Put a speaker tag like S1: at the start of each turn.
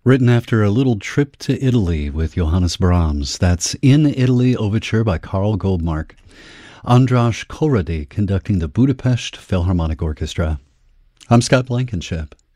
S1: Written after a little trip to Italy with Johannes Brahms. That's In Italy Overture by Karl Goldmark. Andras Korady conducting the Budapest Philharmonic Orchestra. I'm Scott Blankenship.